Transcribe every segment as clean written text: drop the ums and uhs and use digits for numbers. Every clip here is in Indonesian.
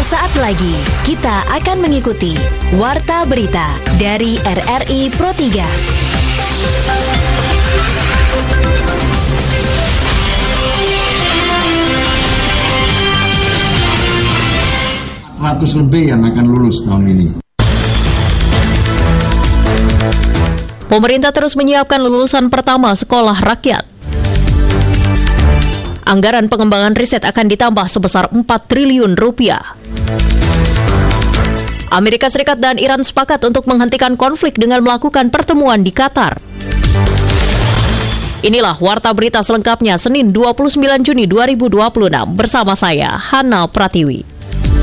Sesaat lagi kita akan mengikuti Warta Berita dari RRI Pro 3. 100 lebih yang akan lulus tahun ini. Pemerintah terus menyiapkan lulusan pertama sekolah rakyat. Anggaran pengembangan riset akan ditambah sebesar 4 triliun rupiah. Amerika Serikat dan Iran sepakat untuk menghentikan konflik dengan melakukan pertemuan di Qatar. Inilah Warta Berita selengkapnya Senin 29 Juni 2026 bersama saya, Hana Pratiwi.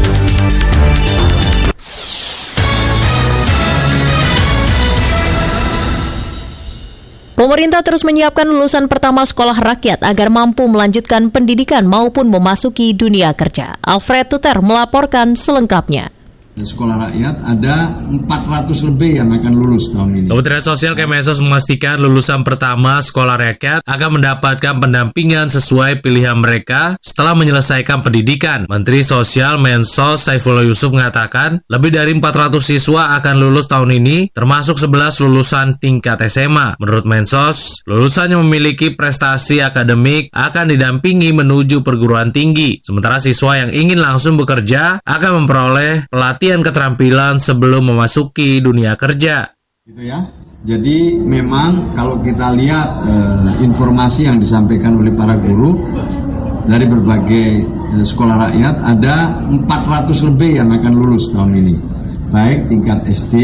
Pemerintah terus menyiapkan lulusan pertama sekolah rakyat agar mampu melanjutkan pendidikan maupun memasuki dunia kerja. Alfred Tuter melaporkan selengkapnya. Sekolah rakyat ada 400 lebih yang akan lulus tahun ini. Kementerian Sosial Kemensos memastikan lulusan pertama sekolah rakyat akan mendapatkan pendampingan sesuai pilihan mereka setelah menyelesaikan pendidikan. Menteri Sosial Mensos Saifullah Yusuf mengatakan lebih dari 400 siswa akan lulus tahun ini, termasuk 11 lulusan tingkat SMA. Menurut Mensos, lulusan yang memiliki prestasi akademik akan didampingi menuju perguruan tinggi. Sementara siswa yang ingin langsung bekerja akan memperoleh pelatihan keterampilan sebelum memasuki dunia kerja. Gitu ya. Jadi memang kalau kita lihat informasi yang disampaikan oleh para guru dari berbagai sekolah rakyat ada 400 lebih yang akan lulus tahun ini. Baik tingkat SD,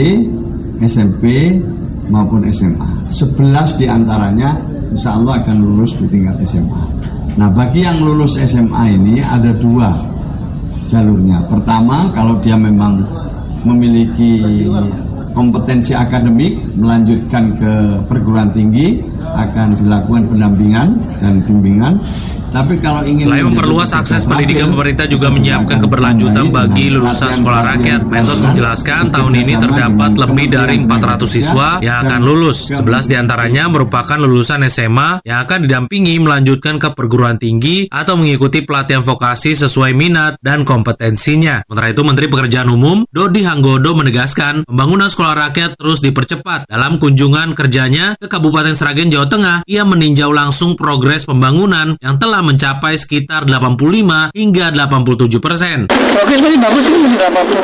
SMP maupun SMA. 11 diantaranya insya Allah akan lulus di tingkat SMA. Nah bagi yang lulus SMA ini ada 2 jalurnya. Pertama, kalau dia memang memiliki kompetensi akademik, melanjutkan ke perguruan tinggi, akan dilakukan pendampingan dan bimbingan. Tapi kalau ingin selain memperluas akses pendidikan, pemerintah juga menyiapkan keberlanjutan bagi lulusan sekolah rakyat. Mensos menjelaskan tahun ini terdapat lebih dari 400 siswa yang akan lulus. 11 diantaranya merupakan lulusan SMA yang akan didampingi melanjutkan ke perguruan tinggi atau mengikuti pelatihan vokasi sesuai minat dan kompetensinya. Sementara itu, Menteri Pekerjaan Umum Dodi Hanggodo menegaskan pembangunan sekolah rakyat terus dipercepat. Dalam kunjungan kerjanya ke Kabupaten Sragen, Jawa Tengah, ia meninjau langsung progres pembangunan yang telah mencapai sekitar 85 hingga 87%. Progres masih bagus sih, masih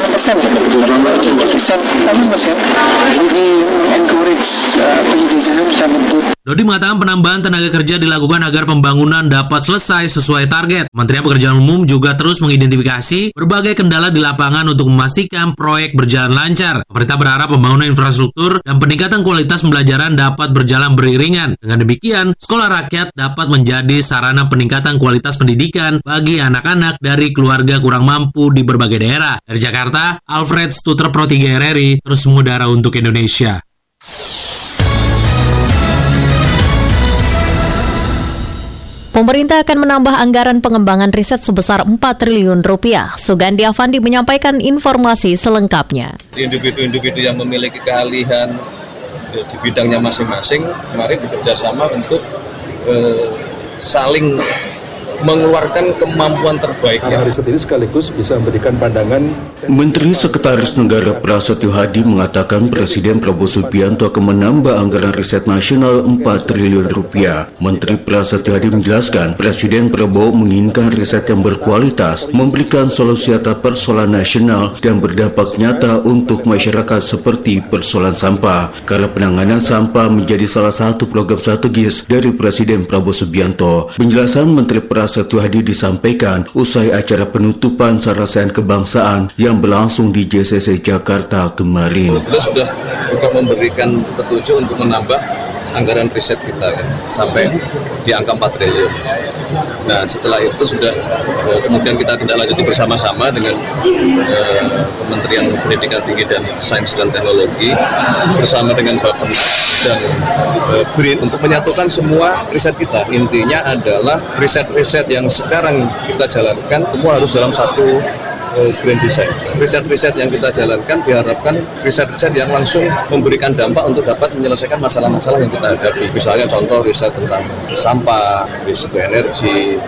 80%. Kami masih encourage pendidikan bisa bentuk. Dodi mengatakan penambahan tenaga kerja dilakukan agar pembangunan dapat selesai sesuai target. Kementerian Pekerjaan Umum juga terus mengidentifikasi berbagai kendala di lapangan untuk memastikan proyek berjalan lancar. Pemerintah berharap pembangunan infrastruktur dan peningkatan kualitas pembelajaran dapat berjalan beriringan. Dengan demikian, sekolah rakyat dapat menjadi sarana peningkatan kualitas pendidikan bagi anak-anak dari keluarga kurang mampu di berbagai daerah. Dari Jakarta, Alfred Tuter Pro 3 RRI, terus mengudara untuk Indonesia. Pemerintah akan menambah anggaran pengembangan riset sebesar 4 triliun rupiah. Sugandi Avandi menyampaikan informasi selengkapnya. Individu-individu yang memiliki keahlian di bidangnya masing-masing, kemarin bekerjasama untuk saling mengeluarkan kemampuan terbaiknya. Riset ini sekaligus bisa memberikan pandangan. Menteri Sekretaris Negara Prasetyo Hadi mengatakan Presiden Prabowo Subianto akan menambah anggaran riset nasional 4 triliun rupiah. Menteri Prasetyo Hadi menjelaskan Presiden Prabowo menginginkan riset yang berkualitas, memberikan solusi atas persoalan nasional dan berdampak nyata untuk masyarakat seperti persoalan sampah. Karena penanganan sampah menjadi salah satu program strategis dari Presiden Prabowo Subianto. Penjelasan Menteri Prasetyo Hadi disampaikan usai acara penutupan Sarasehan Kebangsaan yang berlangsung di JCC Jakarta kemarin. Beliau sudah juga memberikan petunjuk untuk menambah anggaran riset kita ya, sampai di angka 4 triliun. Nah setelah itu sudah kemudian kita tindak lanjuti bersama-sama dengan Kementerian Pendidikan Tinggi dan Sains dan Teknologi bersama dengan Bappenas dan BRIN untuk menyatukan semua riset kita. Intinya adalah riset-riset yang sekarang kita jalankan semua harus dalam satu grand design. Riset-riset yang kita jalankan diharapkan riset-riset yang langsung memberikan dampak untuk dapat menyelesaikan masalah-masalah yang kita hadapi. Misalnya contoh riset tentang sampah, waste to energy,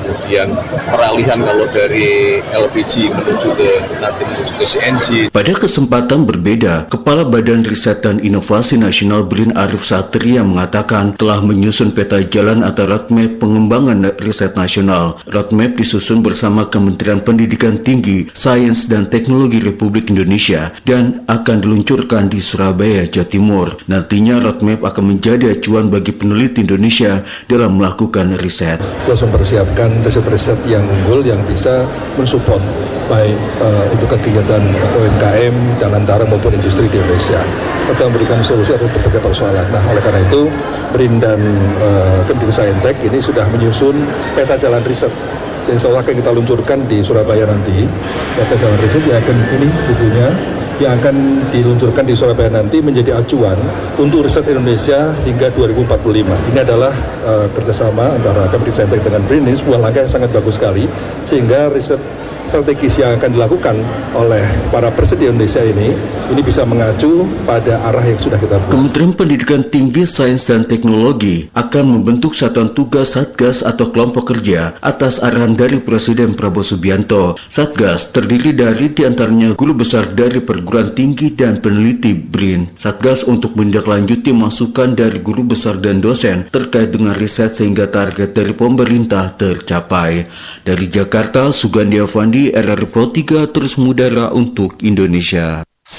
kemudian peralihan kalau dari LPG menuju ke CNG. Pada kesempatan berbeda, Kepala Badan Riset dan Inovasi Nasional BRIN Arif Satria mengatakan telah menyusun peta jalan atau roadmap pengembangan riset nasional. Roadmap disusun bersama Kementerian Pendidikan Tinggi, Sains dan Teknologi Republik Indonesia dan akan diluncurkan di Surabaya, Jawa Timur. Nantinya roadmap akan menjadi acuan bagi peneliti Indonesia dalam melakukan riset. Terus mempersiapkan riset-riset yang unggul yang bisa mensupport baik untuk kegiatan UMKM dan antara maupun industri di Indonesia, serta memberikan solusi atas berbagai persoalan. Nah, oleh karena itu, BRIN dan Kemdiksaintek ini sudah menyusun peta jalan riset. Insya Allah akan kita luncurkan di Surabaya nanti. Peta jalan riset yang akan ini bukunya yang akan diluncurkan di Surabaya nanti menjadi acuan untuk riset Indonesia hingga 2045. Ini adalah kerjasama antara Kemdiksaintek dengan BRIN. Ini sebuah langkah yang sangat bagus sekali, sehingga riset strategis yang akan dilakukan oleh para riset di Indonesia ini bisa mengacu pada arah yang sudah kita buat. Kementerian Pendidikan Tinggi, Sains dan Teknologi akan membentuk satuan tugas Satgas atau kelompok kerja atas arahan dari Presiden Prabowo Subianto. Satgas terdiri dari diantaranya guru besar dari perguruan tinggi dan peneliti BRIN. Satgas untuk menindaklanjuti masukan dari guru besar dan dosen terkait dengan riset sehingga target dari pemerintah tercapai. Dari Jakarta, Sugandi Avandi, RRI Pro 3 terus mengudara untuk Indonesia.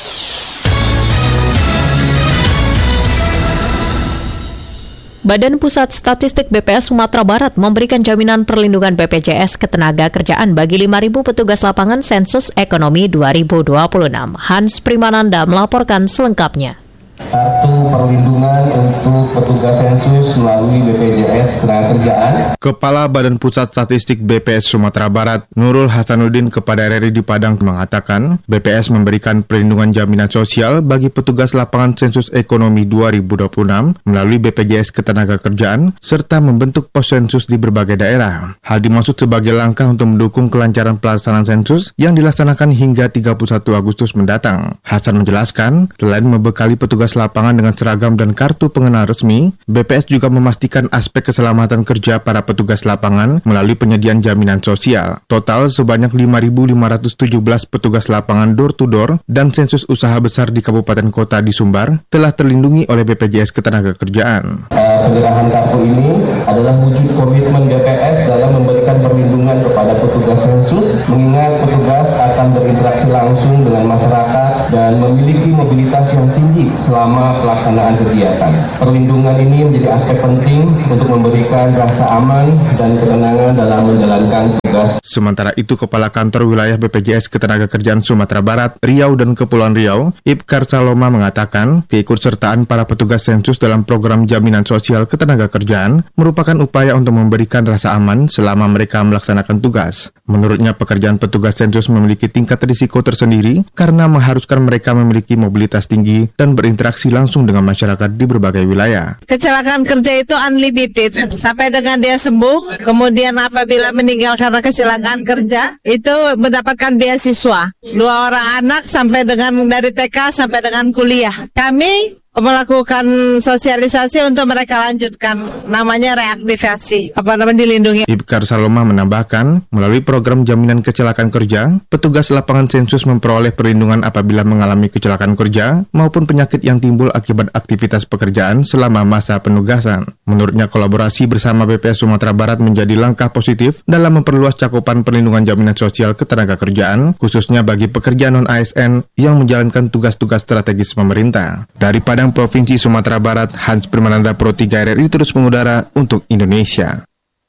Badan Pusat Statistik BPS Sumatera Barat memberikan jaminan perlindungan BPJS Ketenagakerjaan bagi 5.000 petugas lapangan sensus ekonomi 2026. Hans Primananda melaporkan selengkapnya. Kartu perlindungan untuk petugas sensus melalui BPJS Ketenagakerjaan. Kepala Badan Pusat Statistik BPS Sumatera Barat, Nurul Hasanuddin kepada RRI di Padang mengatakan, BPS memberikan perlindungan jaminan sosial bagi petugas lapangan sensus ekonomi 2026 melalui BPJS Ketenagakerjaan serta membentuk pos sensus di berbagai daerah. Hal dimaksud sebagai langkah untuk mendukung kelancaran pelaksanaan sensus yang dilaksanakan hingga 31 Agustus mendatang. Hasan menjelaskan, selain membekali petugas lapangan dengan seragam dan kartu pengenal resmi, BPS juga memastikan aspek keselamatan kerja para petugas lapangan melalui penyediaan jaminan sosial. Total sebanyak 5.517 petugas lapangan door-to-door dan sensus usaha besar di kabupaten kota di Sumbar telah terlindungi oleh BPJS Ketenagakerjaan. Penyerahan kartu ini adalah wujud komitmen BPS dalam memberikan perlindungan kepada petugas sensus, mengingat petugas akan berinteraksi langsung dengan masyarakat dan memiliki mobilitas yang tinggi selama pelaksanaan kegiatan. Perlindungan ini menjadi aspek penting untuk memberikan rasa aman dan ketenangan dalam menjalankan tugas. Sementara itu, Kepala Kantor Wilayah BPJS Ketenagakerjaan Sumatera Barat, Riau dan Kepulauan Riau, Ibkar Saloma mengatakan, keikutsertaan para petugas sensus dalam program jaminan sosial ketenagakerjaan merupakan upaya untuk memberikan rasa aman selama mereka melaksanakan tugas. Menurutnya, pekerjaan petugas sensus memiliki tingkat risiko tersendiri karena mengharuskan mereka memiliki mobilitas tinggi dan berinteraksi langsung dengan masyarakat di berbagai wilayah. Kecelakaan kerja itu unlimited sampai dengan dia sembuh, kemudian apabila meninggal karena kecelakaan kerja itu mendapatkan beasiswa 2 orang anak sampai dengan dari TK sampai dengan kuliah. Kami melakukan sosialisasi untuk mereka lanjutkan, namanya reaktivasi, dilindungi. Ibkar Saloma menambahkan, melalui program jaminan kecelakaan kerja, petugas lapangan sensus memperoleh perlindungan apabila mengalami kecelakaan kerja maupun penyakit yang timbul akibat aktivitas pekerjaan selama masa penugasan. Menurutnya, kolaborasi bersama BPS Sumatera Barat menjadi langkah positif dalam memperluas cakupan perlindungan jaminan sosial ketenagakerjaan, khususnya bagi pekerja non-ASN yang menjalankan tugas-tugas strategis pemerintah. Dari Padang Provinsi Sumatera Barat, Hans Primananda Pro 3 RRI terus mengudara untuk Indonesia.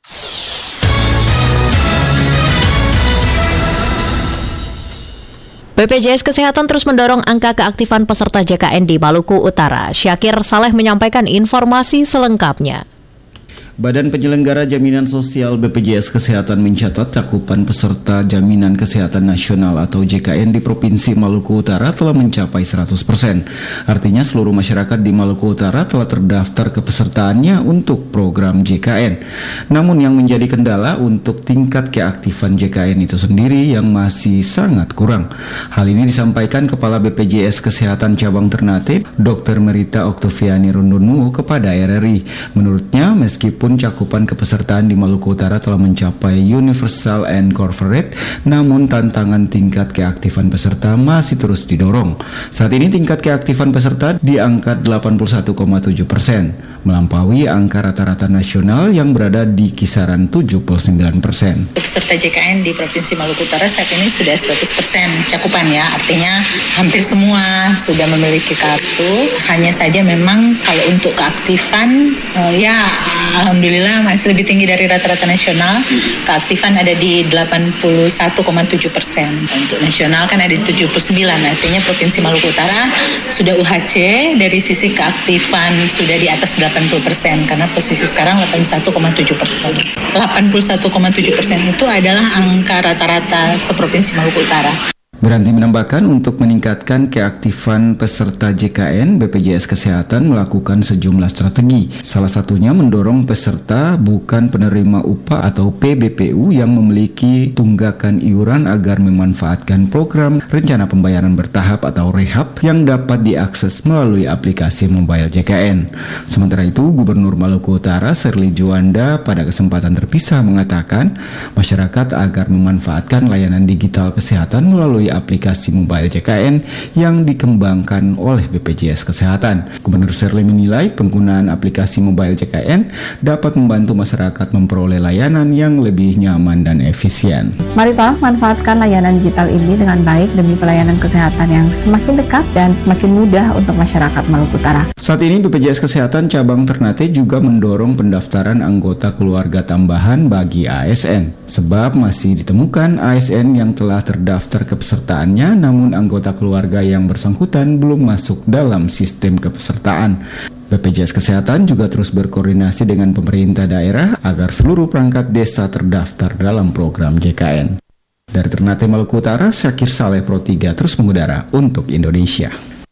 BPJS Kesehatan terus mendorong angka keaktifan peserta JKN di Maluku Utara. Syakir Saleh menyampaikan informasi selengkapnya. Badan Penyelenggara Jaminan Sosial BPJS Kesehatan mencatat cakupan peserta Jaminan Kesehatan Nasional atau JKN di Provinsi Maluku Utara telah mencapai 100%. Artinya seluruh masyarakat di Maluku Utara telah terdaftar kepesertaannya untuk program JKN. Namun yang menjadi kendala untuk tingkat keaktifan JKN itu sendiri yang masih sangat kurang. Hal ini disampaikan Kepala BPJS Kesehatan Cabang Ternate, Dr. Merita Oktaviani Rundunuo kepada RRI. Menurutnya, meskipun Meskipun cakupan kepesertaan di Maluku Utara telah mencapai universal and corporate, namun tantangan tingkat keaktifan peserta masih terus didorong. Saat ini tingkat keaktifan peserta di angka 81,7%, melampaui angka rata-rata nasional yang berada di kisaran 79%. Peserta JKN di Provinsi Maluku Utara saat ini sudah 100% cakupan ya, artinya hampir semua sudah memiliki kartu. Hanya saja memang kalau untuk keaktifan ya alhamdulillah masih lebih tinggi dari rata-rata nasional. Keaktifan ada di 81,7%. Untuk nasional kan ada di 79. Artinya Provinsi Maluku Utara sudah UHC dari sisi keaktifan sudah di atas 80% karena posisi sekarang 81,7%. 81,7% itu adalah angka rata-rata seprovinsi Maluku Utara. Berhenti menambahkan untuk meningkatkan keaktifan peserta JKN, BPJS Kesehatan melakukan sejumlah strategi. Salah satunya mendorong peserta bukan penerima upah atau PBPU yang memiliki tunggakan iuran agar memanfaatkan program rencana pembayaran bertahap atau rehab yang dapat diakses melalui aplikasi mobile JKN. Sementara itu, Gubernur Maluku Utara Sherly Juanda pada kesempatan terpisah mengatakan masyarakat agar memanfaatkan layanan digital kesehatan melalui aplikasi mobile JKN yang dikembangkan oleh BPJS Kesehatan. Gubernur Sherly menilai penggunaan aplikasi mobile JKN dapat membantu masyarakat memperoleh layanan yang lebih nyaman dan efisien. Mari Pak, manfaatkan layanan digital ini dengan baik demi pelayanan kesehatan yang semakin dekat dan semakin mudah untuk masyarakat Maluku Utara. Saat ini BPJS Kesehatan cabang Ternate juga mendorong pendaftaran anggota keluarga tambahan bagi ASN, sebab masih ditemukan ASN yang telah terdaftar kepesertaannya namun anggota keluarga yang bersangkutan belum masuk dalam sistem kepesertaan. BPJS Kesehatan juga terus berkoordinasi dengan pemerintah daerah agar seluruh perangkat desa terdaftar dalam program JKN. Dari Ternate, Maluku Utara, Syakir Saleh Pro 3 terus mengudara untuk Indonesia.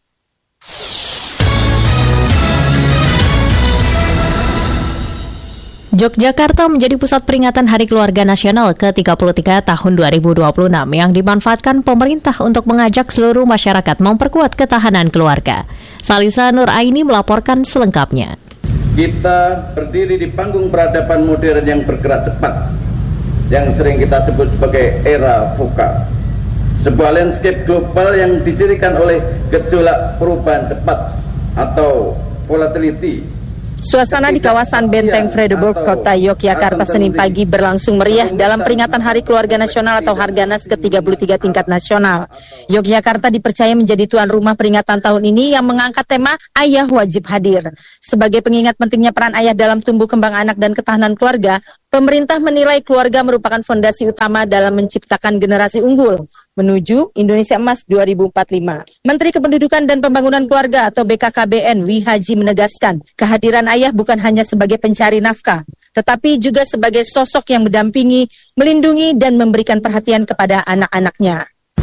Yogyakarta menjadi pusat peringatan Hari Keluarga Nasional ke-33 tahun 2026 yang dimanfaatkan pemerintah untuk mengajak seluruh masyarakat memperkuat ketahanan keluarga. Salisa Nur Aini melaporkan selengkapnya. Kita berdiri di panggung peradaban modern yang bergerak cepat, yang sering kita sebut sebagai era VUCA. Sebuah landscape global yang dicirikan oleh gejolak perubahan cepat atau volatility. Suasana di kawasan Benteng Vredenburg, Kota Yogyakarta Senin pagi berlangsung meriah dalam peringatan Hari Keluarga Nasional atau Harganas ke-33 tingkat nasional. Yogyakarta dipercaya menjadi tuan rumah peringatan tahun ini yang mengangkat tema Ayah Wajib Hadir. Sebagai pengingat pentingnya peran ayah dalam tumbuh kembang anak dan ketahanan keluarga, pemerintah menilai keluarga merupakan fondasi utama dalam menciptakan generasi unggul menuju Indonesia Emas 2045. Menteri Kependudukan dan Pembangunan Keluarga atau BKKBN Wihaji menegaskan, kehadiran ayah bukan hanya sebagai pencari nafkah, tetapi juga sebagai sosok yang mendampingi, melindungi, dan memberikan perhatian kepada anak-anaknya.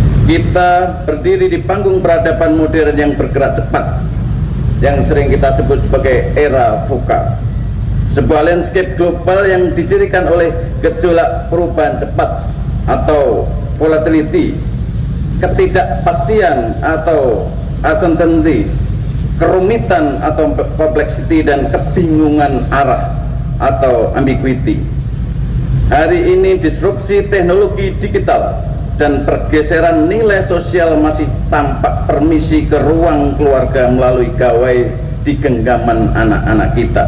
Kita berdiri di panggung peradaban modern yang bergerak cepat, yang sering kita sebut sebagai era VUCA. Sebuah landscape global yang dicirikan oleh gejolak perubahan cepat atau volatility, ketidakpastian atau uncertainty, kerumitan atau complexity, dan kebingungan arah atau ambiguity. Hari ini disrupsi teknologi digital dan pergeseran nilai sosial masih tampak permisi ke ruang keluarga melalui gawai di genggaman anak-anak kita.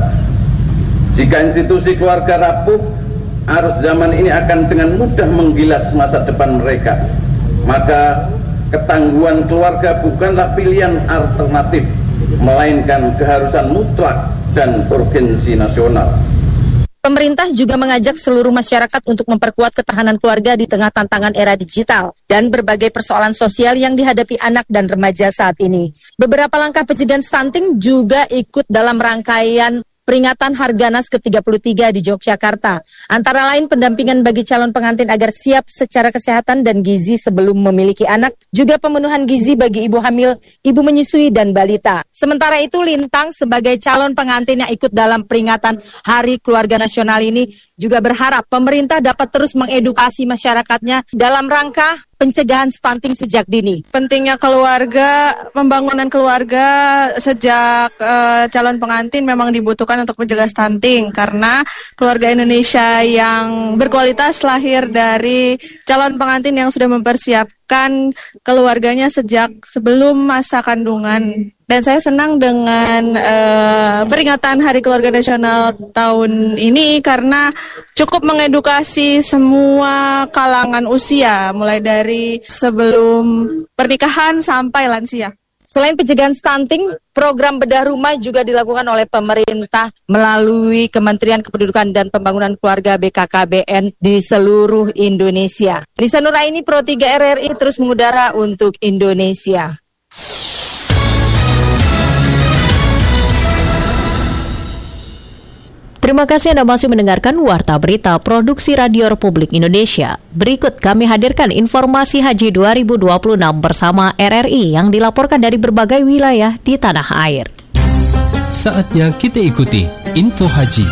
Jika institusi keluarga rapuh, arus zaman ini akan dengan mudah menggilas masa depan mereka. Maka ketangguhan keluarga bukanlah pilihan alternatif, melainkan keharusan mutlak dan urgensi nasional. Pemerintah juga mengajak seluruh masyarakat untuk memperkuat ketahanan keluarga di tengah tantangan era digital dan berbagai persoalan sosial yang dihadapi anak dan remaja saat ini. Beberapa langkah pencegahan stunting juga ikut dalam rangkaian peringatan Harganas ke-33 di Yogyakarta. Antara lain pendampingan bagi calon pengantin agar siap secara kesehatan dan gizi sebelum memiliki anak, juga pemenuhan gizi bagi ibu hamil, ibu menyusui, dan balita. Sementara itu, Lintang sebagai calon pengantin yang ikut dalam peringatan Hari Keluarga Nasional ini juga berharap pemerintah dapat terus mengedukasi masyarakatnya dalam rangka pencegahan stunting sejak dini. Pentingnya keluarga, pembangunan keluarga sejak calon pengantin memang dibutuhkan untuk mencegah stunting karena keluarga Indonesia yang berkualitas lahir dari calon pengantin yang sudah mempersiapkan keluarganya sejak sebelum masa kandungan. Dan saya senang dengan peringatan Hari Keluarga Nasional tahun ini karena cukup mengedukasi semua kalangan usia, mulai dari sebelum pernikahan sampai lansia. Selain pencegahan stunting, program bedah rumah juga dilakukan oleh pemerintah melalui Kementerian Kependudukan dan Pembangunan Keluarga BKKBN di seluruh Indonesia. Lisa Nuraini, Pro 3 RRI terus mengudara untuk Indonesia. Terima kasih Anda masih mendengarkan Warta Berita Produksi Radio Republik Indonesia. Berikut kami hadirkan informasi Haji 2026 bersama RRI yang dilaporkan dari berbagai wilayah di tanah air. Saatnya kita ikuti Info Haji.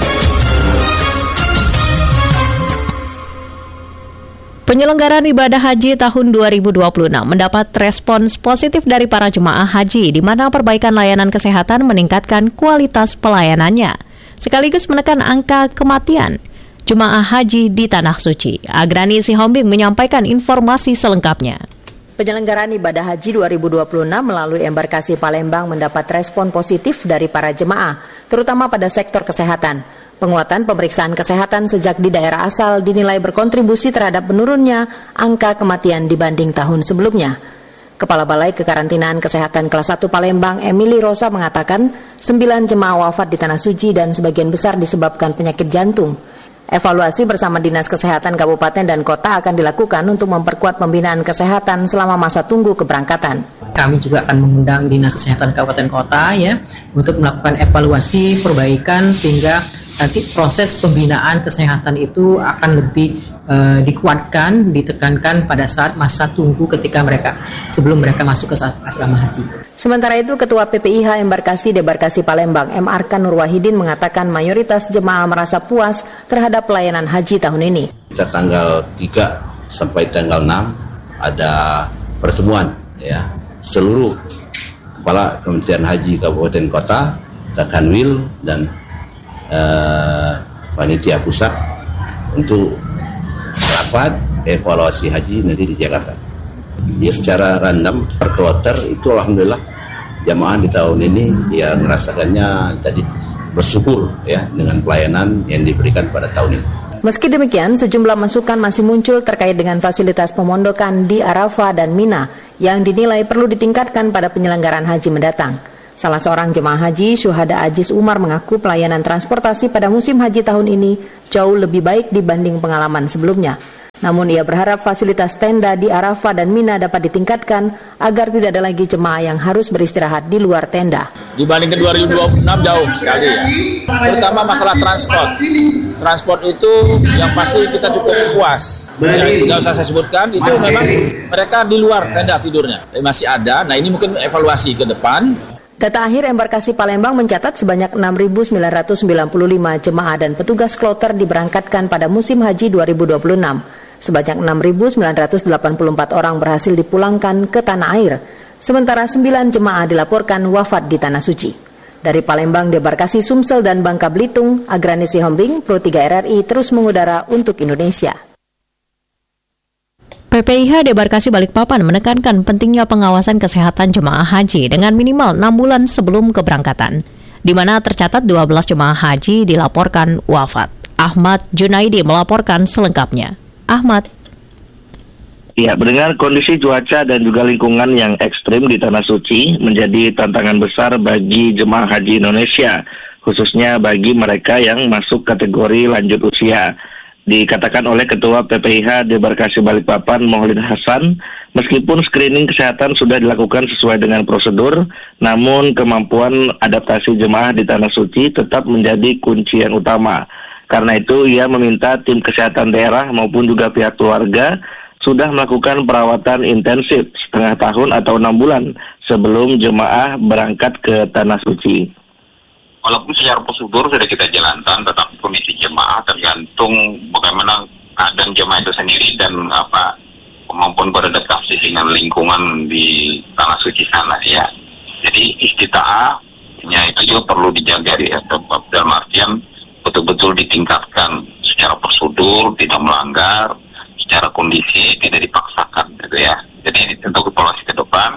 Penyelenggaraan ibadah haji tahun 2026 mendapat respons positif dari para jemaah haji, di mana perbaikan layanan kesehatan meningkatkan kualitas pelayanannya, sekaligus menekan angka kematian jemaah haji di Tanah Suci. Agrani Sihombing menyampaikan informasi selengkapnya. Penyelenggaraan ibadah haji 2026 melalui embarkasi Palembang mendapat respon positif dari para jemaah, terutama pada sektor kesehatan. Penguatan pemeriksaan kesehatan sejak di daerah asal dinilai berkontribusi terhadap menurunnya angka kematian dibanding tahun sebelumnya. Kepala Balai Kekarantinaan Kesehatan Kelas 1 Palembang, Emily Rosa, mengatakan 9 jemaah wafat di Tanah Suci dan sebagian besar disebabkan penyakit jantung. Evaluasi bersama Dinas Kesehatan Kabupaten dan Kota akan dilakukan untuk memperkuat pembinaan kesehatan selama masa tunggu keberangkatan. Kami juga akan mengundang Dinas Kesehatan Kabupaten Kota untuk melakukan evaluasi perbaikan sehingga nanti proses pembinaan kesehatan itu akan lebih dikuatkan, ditekankan pada saat masa tunggu ketika sebelum mereka masuk ke asrama haji. Sementara itu, Ketua PPIH Embarkasi Debarkasi Palembang, M. Arkan Nur Wahidin, mengatakan mayoritas jemaah merasa puas terhadap pelayanan haji tahun ini. Kita tanggal 3 sampai tanggal 6 ada pertemuan seluruh kepala Kementerian Haji Kabupaten Kota, Kanwil dan panitia pusat untuk rapat evaluasi haji nanti di Jakarta. Ya, secara random per kloter itu alhamdulillah jamaah di tahun ini merasakannya tadi bersyukur dengan pelayanan yang diberikan pada tahun ini. Meski demikian, sejumlah masukan masih muncul terkait dengan fasilitas pemondokan di Arafah dan Mina yang dinilai perlu ditingkatkan pada penyelenggaraan haji mendatang. Salah seorang jemaah haji, Syuhada Aziz Umar, mengaku pelayanan transportasi pada musim haji tahun ini jauh lebih baik dibanding pengalaman sebelumnya. Namun ia berharap fasilitas tenda di Arafah dan Mina dapat ditingkatkan agar tidak ada lagi jemaah yang harus beristirahat di luar tenda. Dibanding ke 2026 jauh sekali terutama masalah transport. Transport itu yang pasti kita cukup puas. Yang tidak usah saya sebutkan, itu memang mereka di luar tenda tidurnya. Masih ada, nah ini mungkin evaluasi ke depan. Data akhir embarkasi Palembang mencatat sebanyak 6.995 jemaah dan petugas kloter diberangkatkan pada musim haji 2026. Sebanyak 6.984 orang berhasil dipulangkan ke tanah air, sementara 9 jemaah dilaporkan wafat di Tanah Suci. Dari Palembang, Debarkasi, Sumsel, dan Bangka Belitung, Agrani Sihombing, Pro 3 RRI terus mengudara untuk Indonesia. PPIH Debarkasi Balikpapan menekankan pentingnya pengawasan kesehatan jemaah haji dengan minimal 6 bulan sebelum keberangkatan, di mana tercatat 12 jemaah haji dilaporkan wafat. Ahmad Junaidi melaporkan selengkapnya. Ahmad. Ya, mendengar kondisi cuaca dan juga lingkungan yang ekstrim di Tanah Suci menjadi tantangan besar bagi jemaah haji Indonesia, khususnya bagi mereka yang masuk kategori lanjut usia. Dikatakan oleh Ketua PPIH Debarkasi Balikpapan Maulid Hasan, meskipun screening kesehatan sudah dilakukan sesuai dengan prosedur, namun kemampuan adaptasi jemaah di Tanah Suci tetap menjadi kunci yang utama. Karena itu, ia meminta tim kesehatan daerah maupun juga pihak keluarga sudah melakukan perawatan intensif setengah tahun atau 6 bulan sebelum jemaah berangkat ke Tanah Suci. Walaupun secara prosedur sudah kita jalankan, tetapi kondisi jemaah tergantung bagaimana keadaan jemaah itu sendiri dan maupun beradaptasi dengan lingkungan di tanah suci sana ya. Jadi istita'ahnya itu juga perlu dijaga ya, dalam artian betul-betul ditingkatkan secara prosedur, tidak melanggar, secara kondisi tidak dipaksakan gitu ya. Jadi untuk evaluasi ke depan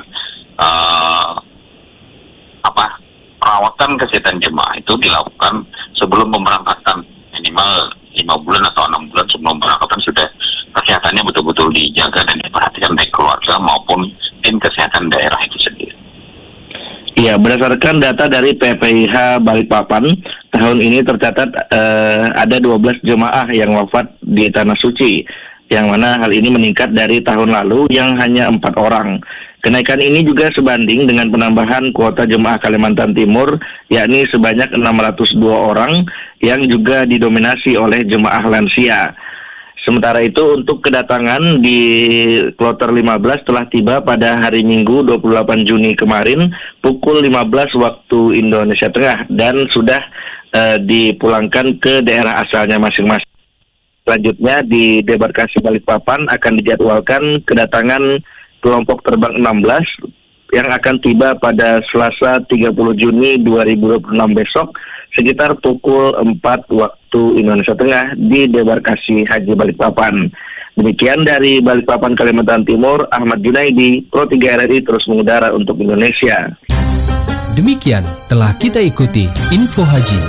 perawatan kesehatan jemaah itu dilakukan sebelum pemberangkatan, minimal 5 bulan atau 6 bulan sebelum pemberangkatan sudah kesehatannya betul-betul dijaga dan diperhatikan baik keluarga maupun tim kesehatan daerah itu sendiri. Iya, berdasarkan data dari PPIH Balikpapan, tahun ini tercatat ada 12 jemaah yang wafat di Tanah Suci, yang mana hal ini meningkat dari tahun lalu yang hanya 4 orang. Kenaikan ini juga sebanding dengan penambahan kuota jemaah Kalimantan Timur, yakni sebanyak 602 orang yang juga didominasi oleh jemaah lansia. Sementara itu untuk kedatangan di kloter 15 telah tiba pada hari Minggu 28 Juni kemarin pukul 15 waktu Indonesia Tengah dan sudah dipulangkan ke daerah asalnya masing-masing. Selanjutnya di debarkasi Balikpapan akan dijadwalkan kedatangan kelompok terbang 16 yang akan tiba pada Selasa 30 Juni 2026 besok sekitar pukul 4 waktu Indonesia Tengah di debarkasi Haji Balikpapan. Demikian dari Balikpapan, Kalimantan Timur, Ahmad Junaidi, Pro 3 RRI terus mengudara untuk Indonesia. Demikian telah kita ikuti Info Haji.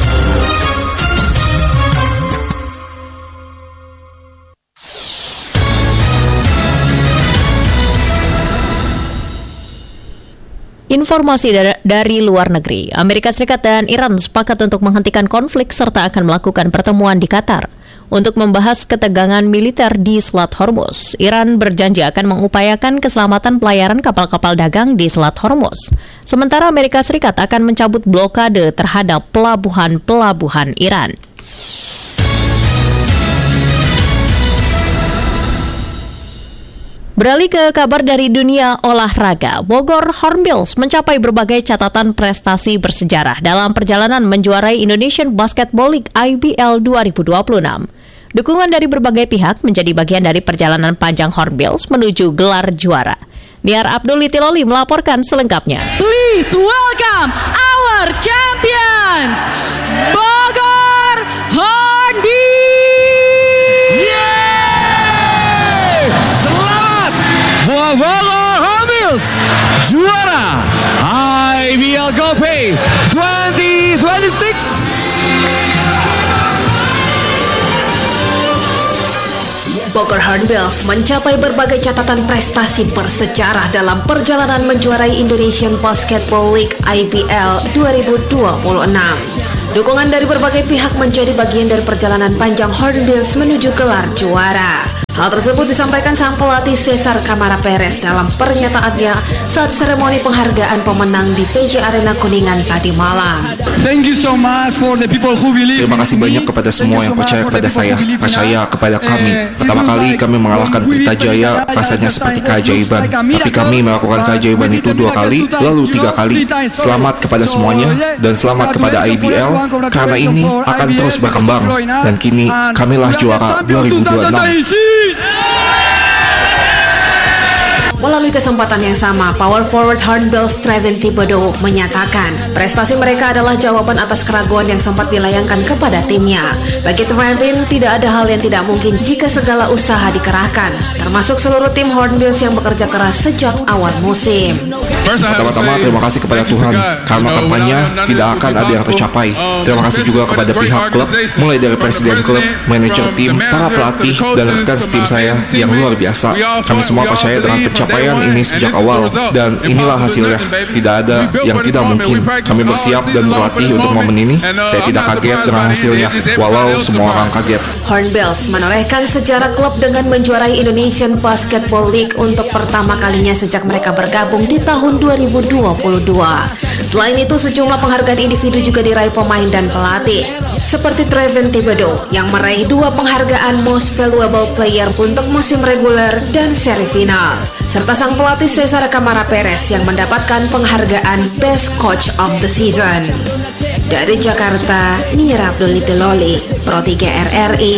Informasi dari luar negeri, Amerika Serikat dan Iran sepakat untuk menghentikan konflik serta akan melakukan pertemuan di Qatar untuk membahas ketegangan militer di Selat Hormuz. Iran berjanji akan mengupayakan keselamatan pelayaran kapal-kapal dagang di Selat Hormuz. Sementara Amerika Serikat akan mencabut blokade terhadap pelabuhan-pelabuhan Iran. Beralih ke kabar dari dunia olahraga, Bogor Hornbills mencapai berbagai catatan prestasi bersejarah dalam perjalanan menjuarai Indonesian Basketball League IBL 2026. Dukungan dari berbagai pihak menjadi bagian dari perjalanan panjang Hornbills menuju gelar juara. Niar Abdul Itiloli melaporkan selengkapnya. Please welcome our champions, Bogor Hornbills! Bogor Hornbills juara IBL Gopay 2026. Bogor Hornbills mencapai berbagai catatan prestasi bersejarah dalam perjalanan menjuarai Indonesian Basketball League IBL 2026. Dukungan dari berbagai pihak menjadi bagian dari perjalanan panjang Hornbills menuju gelar juara. Hal tersebut disampaikan sang pelatih Cesar Camara Perez dalam pernyataannya saat seremoni penghargaan pemenang di PJ Arena Kuningan tadi malam. Thank you so much for the people who believe. Terima kasih banyak kepada semua yang percaya kepada saya, percaya kepada kami. Pertama kali kami mengalahkan Pelita Jaya rasanya seperti keajaiban, tapi kami melakukan keajaiban itu 2 kali, lalu 3 kali. Selamat kepada semuanya dan selamat kepada IBL karena ini akan terus berkembang dan kini kamilah juara 2026. Melalui kesempatan yang sama, Power Forward Hornbills Trevin Thibodeau menyatakan prestasi mereka adalah jawaban atas keraguan yang sempat dilayangkan kepada timnya. Bagi Trevin, tidak ada hal yang tidak mungkin jika segala usaha dikerahkan, termasuk seluruh tim Hornbills yang bekerja keras sejak awal musim. Pertama-tama terima kasih kepada Tuhan karena kampanye tidak akan ada yang tercapai. Terima kasih juga kepada pihak klub, mulai dari presiden klub, manajer tim, para pelatih, dan rekan tim saya yang luar biasa. Kami semua percaya dengan pencapaian ini sejak awal dan inilah hasilnya. Tidak ada yang tidak mungkin. Kami bersiap dan berlatih untuk momen ini. Saya tidak kaget dengan hasilnya, walau semua orang kaget. Hornbills menorehkan sejarah klub dengan menjuarai Indonesian Basketball League untuk pertama kalinya sejak mereka bergabung di tahun 2022. Selain itu, sejumlah penghargaan individu juga diraih pemain dan pelatih, seperti Trevin Thibodeau yang meraih 2 penghargaan Most Valuable Player untuk musim reguler dan seri final, serta sang pelatih Cesar Camara Perez yang mendapatkan penghargaan Best Coach of the Season. Dari Jakarta, Niar Abdul Itiloli, Pro 3 RRI,